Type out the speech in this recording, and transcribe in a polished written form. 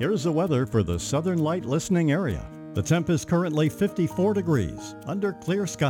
Here's the weather for the Southern Light listening area. The temp is currently 54 degrees under clear skies.